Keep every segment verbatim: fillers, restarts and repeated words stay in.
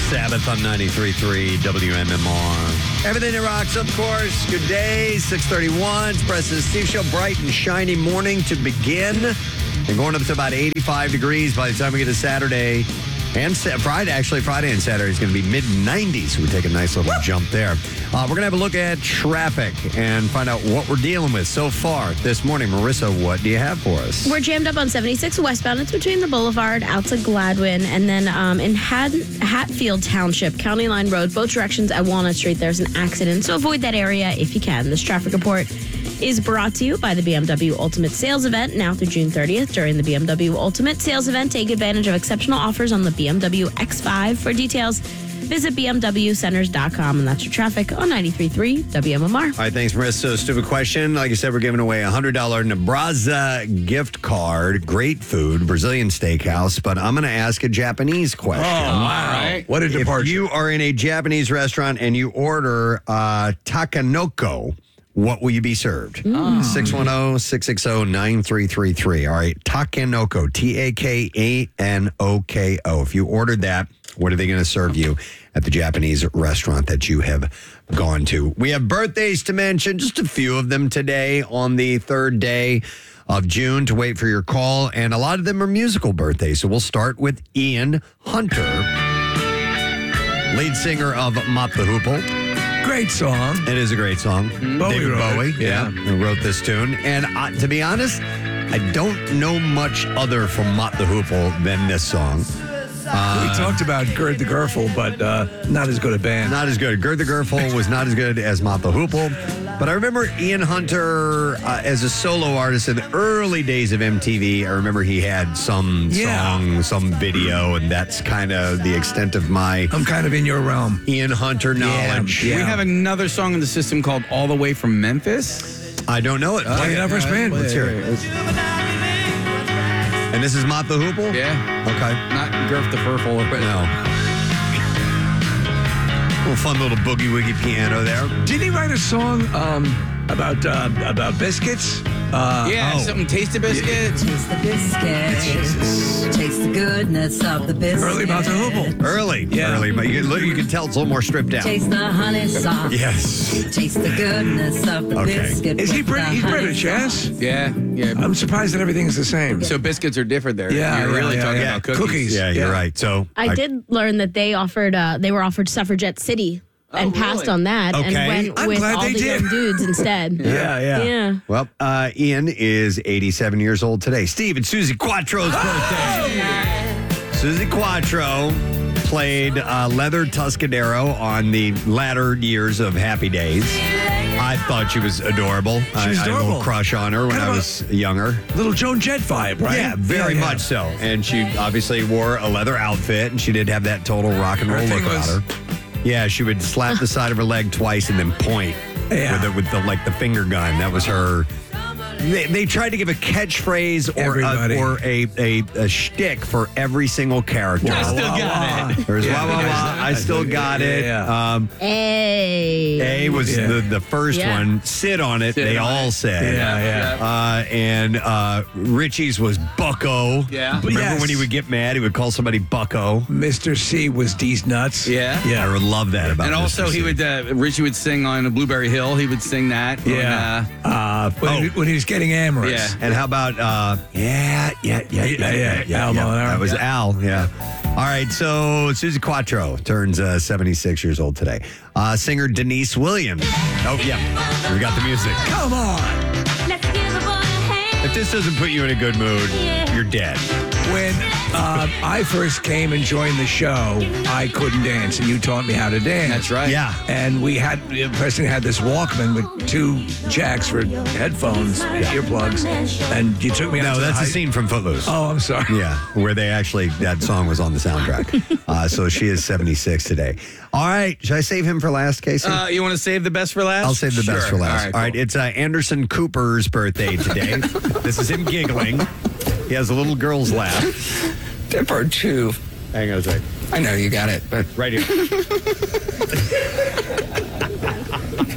Sabbath on ninety-three point three W M M R. Everything that rocks, of course. Good day, six thirty-one. It's Preston and Steve Show. Bright and shiny morning to begin. And going up to about eighty-five degrees by the time we get to Saturday. And Friday, actually, Friday and Saturday is going to be mid nineties. We take a nice little jump there. Uh, we're going to have a look at traffic and find out what we're dealing with so far this morning. Marissa, what do you have for us? We're jammed up on seventy-six westbound. It's between the Boulevard out to Gladwin. And then um, in Hat- Hatfield Township, County Line Road, both directions at Walnut Street, there's an accident. So avoid that area if you can. This traffic report is brought to you by the B M W Ultimate Sales Event now through June thirtieth. During the B M W Ultimate Sales Event, take advantage of exceptional offers on the B M W X five. For details, visit b m w centers dot com, and that's your traffic on ninety-three point three W M M R. All right, thanks, Marissa. So, stupid question. Like I said, we're giving away a one hundred dollars Nebraza gift card. Great food, Brazilian steakhouse. But I'm going to ask a Japanese question. Oh, wow. What a departure. If you are in a Japanese restaurant and you order uh, takanoko, what will you be served? six one zero, six six zero, nine three three three. All right, takanoko, T A K A N O K O. If you ordered that, what are they going to serve you at the Japanese restaurant that you have gone to? We have birthdays to mention, just a few of them today on the third day of June to wait for your call, and a lot of them are musical birthdays. So we'll start with Ian Hunter, lead singer of Mott the Hoople. Great song. It is a great song. Bowie David wrote Bowie, it. yeah, Yeah. who wrote this tune. And uh, to be honest, I don't know much other from Mott the Hoople than this song. we talked about Gerd the Gerfel, but uh, not as good a band. Not as good. Gerd the Gerfel was not as good as Mott the Hoople. But I remember Ian Hunter uh, as a solo artist in the early days of M T V. I remember he had some Yeah. song, some video, and that's kind of the extent of my I'm kind of in your realm. Ian Hunter knowledge. Yeah. We have another song in the system called All the Way from Memphis. I don't know it. Play it out for us, man. Let's hear it. And this is Mott the Hoople? Yeah. Okay. Not Gerf the Furful, but No. Little fun little boogie woogie piano there. Didn't he write a song um, about uh, about biscuits? Uh, yeah, oh. something Taste the Biscuit. Taste the biscuit. Taste the goodness of the biscuit. Early Mott the Hoople. Early. Yeah. Early. But you can, you can tell it's a little more stripped down. Taste the honey sauce. Yes. Taste the goodness of the Okay. biscuit. Is he with the Brit- he's honey British, yes? sauce. Yeah, yeah. I'm surprised that everything's the same. So biscuits are different there. Yeah, You're yeah, really yeah, talking yeah. about cookies. Cookies. Yeah, you're Yeah. right. So I, did learn that they offered, uh, they were offered Suffragette City and really? passed on that Okay. and went I'm with glad all they the did. young dudes instead. Yeah, yeah. Yeah. Well, uh, Ian is eighty-seven years old today. Steve, it's Susie Quattro's birthday. Susie Quattro played uh, Leather Tuscadero on the latter years of Happy Days. I thought she was adorable. She was I, I had a adorable. little crush on her when Kind I of a- was younger. Little Joan Jett vibe, right? Yeah, very Yeah, yeah. much so. And she obviously wore a leather outfit, and she did have that total rock and Her roll thing look about was- her. Yeah, she would slap the side of her leg twice and then point Yeah. with, the, with the like the finger gun. That was her. They, they tried to give a catchphrase or Everybody. a, or a, a, a shtick for every single character. I still got it. There's Yeah, wah, wah, yeah, wah, I still got it. Yeah. Um, Hey. a was Yeah. the, the first Yeah. one. Sit on it, Sit they on all it. said. Yeah, yeah. Uh, and uh, Richie's was Bucko. Yeah. Remember Yes. when he would get mad, he would call somebody Bucko? Mister C was D's nuts. Yeah. I Yeah. would love that about And also, Mister he C. would uh, Richie would sing on Blueberry Hill. He would sing that. on, Yeah. uh, Uh, when, Oh. he, when he was getting amorous. Yeah. And how about, uh, yeah, yeah, yeah, yeah, yeah, yeah. Al yeah. Molinaro. That was Yeah. Al, yeah. All right, so Susie Quattro turns uh, seventy-six years old today. Uh, singer Denise Williams. Oh, yeah, we got the music. Come on. If this doesn't put you in a good mood, you're dead. When uh, I first came and joined the show, I couldn't dance, and you taught me how to dance. That's right. Yeah. And we had, Preston had this Walkman with two jacks for headphones, earplugs, and you took me out No, to that's the a high- scene from Footloose. Oh, I'm sorry. Yeah, where they actually, that song was on the soundtrack. Uh, so she is seventy-six today. All right, should I save him for last, Casey? Uh, you want to save the best for last? I'll save the best Sure. for last. All right, All right, cool. it's uh, Anderson Cooper's birthday today. This is him giggling. He has a little girl's laugh. Tip or two. Hang on a second. I know you got it, but Right here.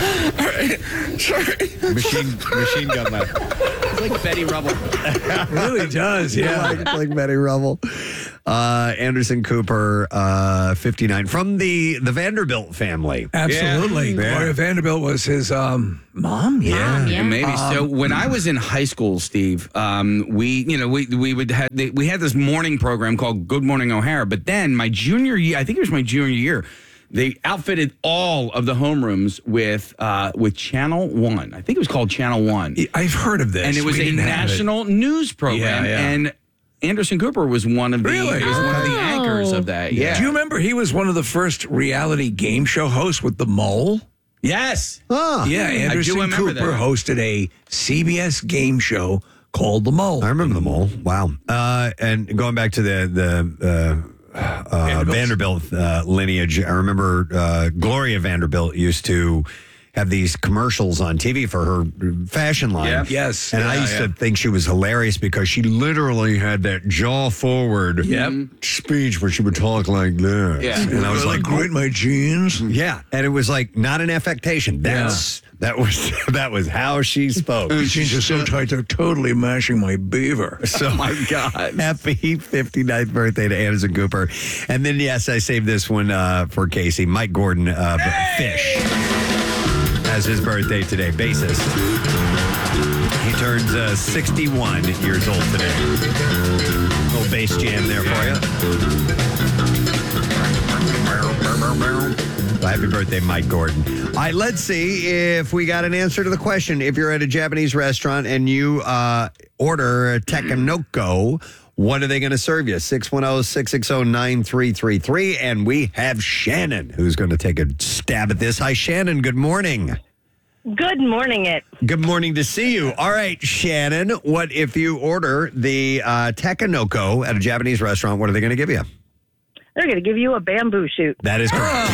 All right. Sorry. Machine, machine gun laugh. It's like Betty Rubble. It really does, yeah. like, like Betty Rubble. Uh, Anderson Cooper, uh, fifty-nine, from the, the Vanderbilt family. Absolutely. Yeah. Gloria Vanderbilt was his um, mom. Yeah. Mom, yeah. And maybe Um, so. When I was in high school, Steve, um, we you know we we would have we had this morning program called Good Morning O'Hara. But then my junior year, I think it was my junior year, they outfitted all of the homerooms with uh, with Channel One. I think it was called Channel One, I've heard of this. and it was We a didn't have it. national news program. Yeah, yeah. And Anderson Cooper was one of the Really? was one of the Oh. anchors of that. Yeah. Do you remember he was one of the first reality game show hosts with the Mole? Yes. Ah, Yeah, Anderson remember Cooper that. hosted a C B S game show called The Mole. I remember them all. Wow. Uh, and going back to the the uh, uh, Vanderbilt uh, lineage, I remember uh, Gloria Vanderbilt used to have these commercials on T V for her fashion line. Yeah. Yes. And I Yeah, used yeah. to think she was hilarious because she literally had that jaw forward Yep. speech where she would talk like that. Yeah. And I was like, great my jeans. yeah. And it was like not an affectation. That's that was that was how she spoke. My jeans are so tight they're totally mashing my beaver. So my God, happy fifty-ninth birthday to Anderson Cooper. And then yes, I saved this one uh, for Casey. Mike Gordon, uh, Fish, has his birthday today. Bassist. He turns uh, sixty-one years old today. Little bass jam there for you. Well, happy birthday, Mike Gordon. All right, let's see if we got an answer to the question. If you're at a Japanese restaurant and you uh, order Takanoko, what are they going to serve you? six one zero, six six zero, nine three three three. And we have Shannon, who's going to take a stab at this. Hi, Shannon. Good morning. Good morning, it. Good morning to see you. All right, Shannon, what if you order the uh, Takanoko at a Japanese restaurant, what are they going to give you? They're going to give you a bamboo shoot. That is correct.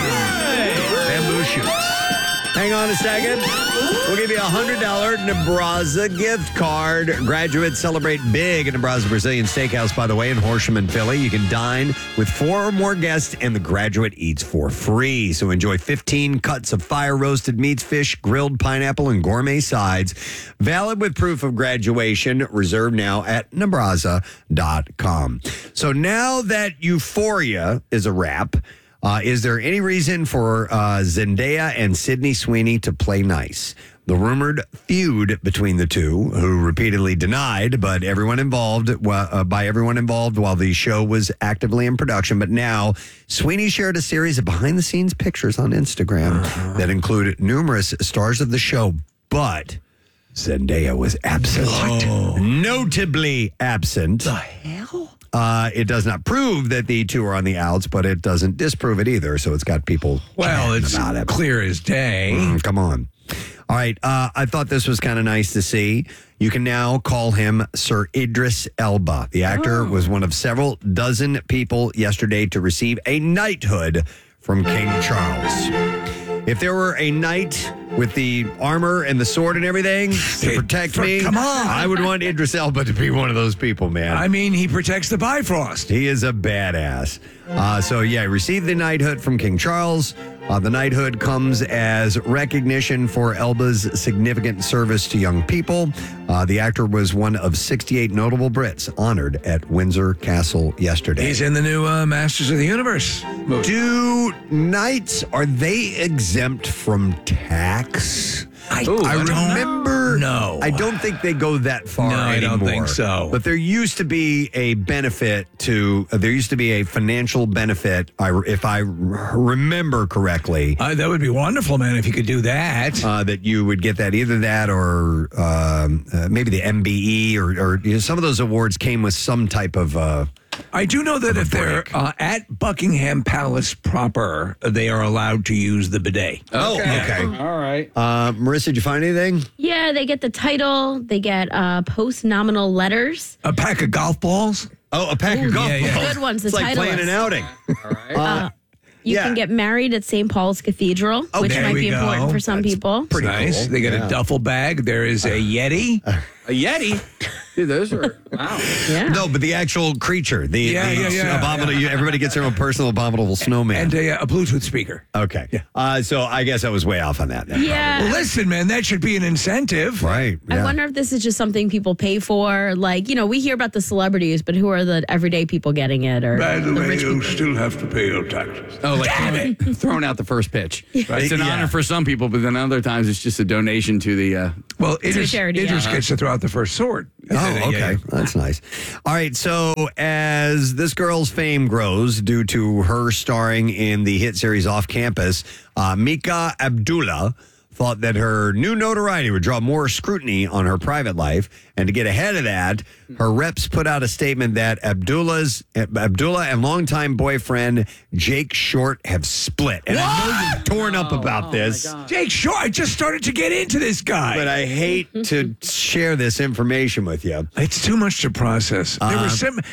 Bamboo shoots. Hang on a second. We'll give you a one hundred dollars Nebraska gift card. Graduates celebrate big at Nebraska Brazilian Steakhouse, by the way, in Horsham and Philly. You can dine with four or more guests, and the graduate eats for free. So enjoy fifteen cuts of fire-roasted meats, fish, grilled pineapple, and gourmet sides. Valid with proof of graduation. Reserved now at Nebraska dot com. So now that Euphoria is a wrap, Uh, is there any reason for uh, Zendaya and Sydney Sweeney to play nice? The rumored feud between the two, who repeatedly denied, but everyone involved, well, uh, by everyone involved while the show was actively in production. But now, Sweeney shared a series of behind-the-scenes pictures on Instagram uh-huh. that included numerous stars of the show, but Zendaya was absent. Oh. Notably absent. The hell? Uh, it does not prove that the two are on the outs, but it doesn't disprove it either. So it's got people Well, chatting it's about it. clear as day. Mm, come on. All right. Uh, I thought this was kind of nice to see. You can now call him Sir Idris Elba. The actor Oh. was one of several dozen people yesterday to receive a knighthood from King Charles. If there were a knight with the armor and the sword and everything to Hey, protect for- me, come on. I would want Idris Elba to be one of those people, man. I mean, he protects the Bifrost. He is a badass. Uh, so, yeah, received the knighthood from King Charles. Uh, the knighthood comes as recognition for Elba's significant service to young people. Uh, the actor was one of sixty-eight notable Brits honored at Windsor Castle yesterday. He's in the new uh, Masters of the Universe movie. Do knights, are they exempt from tax? I, Ooh, I I don't remember. No. I don't think they go that far No, I anymore. don't think so. But there used to be a benefit to, uh, there used to be a financial benefit, I, if I r- remember correctly, Uh, that would be wonderful, man, if you could do that. uh, that you would get that, either that or um, uh, maybe the M B E or, or you know, some of those awards came with some type of... Uh, I do know that a if they're break. uh, at Buckingham Palace proper, they are allowed to use the bidet. Oh, okay. All right. Uh, Marissa, did you find anything? Yeah, they get the title. They get uh, post-nominal letters. A pack of golf balls? Oh, a pack of golf yeah, yeah. balls. Good ones, the It's like title playing is. an outing. All right. Uh, You yeah. can get married at Saint Paul's Cathedral, Oh, which there might we be go. important for some That's people. pretty nice. cool. They get Yeah. a duffel bag. There is a Yeti. A Yeti. Dude, those are wow. Yeah. No, but the actual creature, the, Yeah, the yeah, yeah, abominable. yeah. you- Everybody gets their own personal abominable snowman. And a, a Bluetooth speaker. okay, uh, so I guess I was way off on that. Then. Yeah. Well, listen, man, that should be an incentive. Right. I yeah. wonder if this is just something people pay for. Like, you know, we hear about the celebrities, but who are the everyday people getting it? Or By the way, rich you people? still have to pay your taxes. Oh, like throwing, throwing out the first pitch. It's an Yeah. honor for some people, but then other times it's just a donation to the. Uh, Well, a Idris, charity, Idris yeah. gets to throw out the first sword. Oh, Yeah, okay. yeah. That's nice. All right. So, as this girl's fame grows due to her starring in the hit series Off Campus, uh, Mika Abdullah thought that her new notoriety would draw more scrutiny on her private life. And to get ahead of that, her reps put out a statement that Abdullah's Abdullah and longtime boyfriend Jake Short have split. And I know you're torn up about this. Jake Short, I just started to get into this guy. But I hate to share this information with you. It's too much to process. There were some